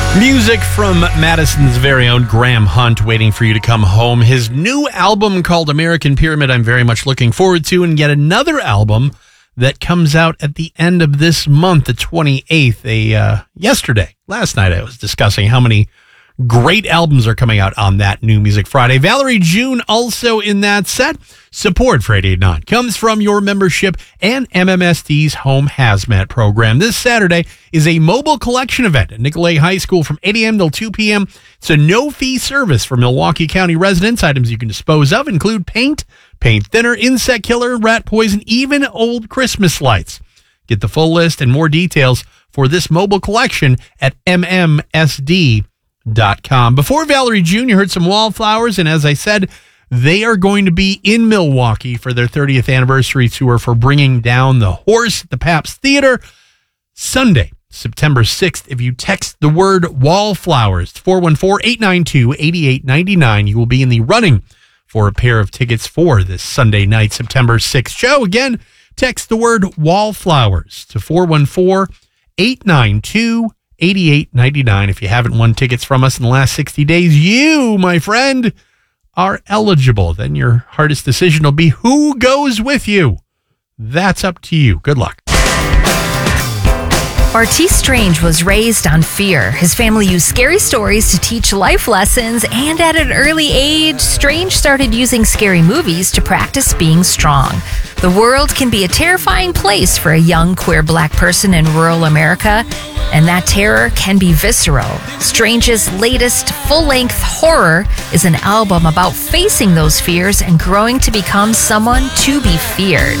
Music from Madison's very own Graham Hunt, Waiting for You to Come Home. His new album called American Pyramid, I'm very much looking forward to, and yet another album that comes out at the end of this month, the 28th. Last night I was discussing how many great albums are coming out on that New Music Friday. Valerie June also in that set. Support for 88.9 comes from your membership and MMSD's Home Hazmat program. This Saturday is a mobile collection event at Nicolet High School from 8 a.m. till 2 p.m. It's a no-fee service for Milwaukee County residents. Items you can dispose of include paint thinner, insect killer, rat poison, even old Christmas lights. Get the full list and more details for this mobile collection at MMSD.com. Before Valerie June, you heard some Wallflowers, and as I said, they are going to be in Milwaukee for their 30th anniversary tour for Bringing Down the Horse at the Pabst Theater Sunday, September 6th. If you text the word Wallflowers to 414-892-8899, you will be in the running for a pair of tickets for this Sunday night, September 6th show. Again, text the word Wallflowers to 414-892-8899. If you haven't won tickets from us in the last 60 days, you, my friend, are eligible. Then your hardest decision will be who goes with you. That's up to you. Good luck. Bartees Strange was raised on fear. His family used scary stories to teach life lessons, and at an early age, Strange started using scary movies to practice being strong. The world can be a terrifying place for a young queer black person in rural America, and that terror can be visceral. Strange's latest full-length horror is an album about facing those fears and growing to become someone to be feared.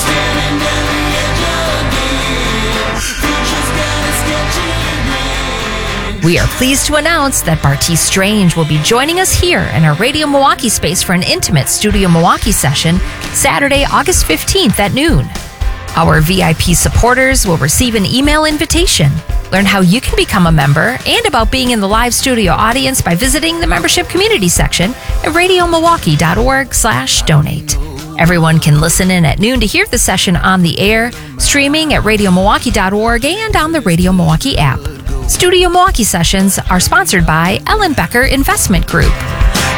We are pleased to announce that Bartees Strange will be joining us here in our Radio Milwaukee space for an intimate Studio Milwaukee session Saturday, August 15th at noon. Our VIP supporters will receive an email invitation. Learn how you can become a member and about being in the live studio audience by visiting the membership community section at radiomilwaukee.org/donate. Everyone can listen in at noon to hear the session on the air, streaming at radiomilwaukee.org and on the Radio Milwaukee app. Studio Milwaukee sessions are sponsored by Ellen Becker Investment Group.